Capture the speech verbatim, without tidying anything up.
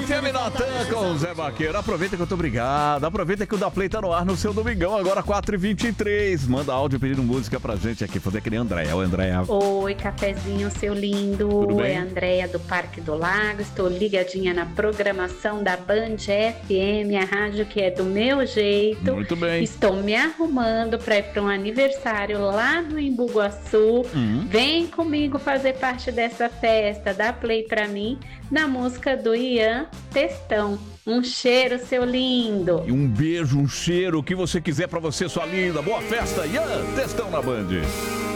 F M Natan com o Zé Vaqueiro. Aproveita que eu tô obrigado. Aproveita que o Da Play tá no ar no seu domingão, agora quatro e vinte e três. Manda áudio pedindo música pra gente aqui. Fazer que nem Andréia. Oi, Andréia. Oi, cafezinho, seu lindo. Tudo bem? É a Andréia do Parque do Lago. Estou ligadinha na programação da Band F M, a rádio que é do meu jeito. Muito bem. Estou me arrumando para ir para um aniversário lá no Embu-Guaçu. Hum. Vem comigo fazer parte dessa festa. Dá play pra mim na música do Ian Testão. Um cheiro, seu lindo. E um beijo, um cheiro, o que você quiser pra você, sua linda. Boa festa, Ian Testão na Band.